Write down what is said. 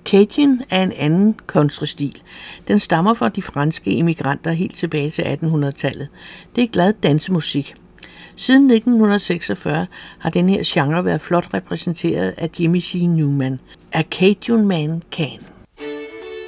Arcadian er en anden countrystil. Den stammer fra de franske immigranter helt tilbage til 1800-tallet. Det er glad dansemusik. Siden 1946 har den her genre været flot repræsenteret af Jimmy C. Newman. Arcadian Man Can.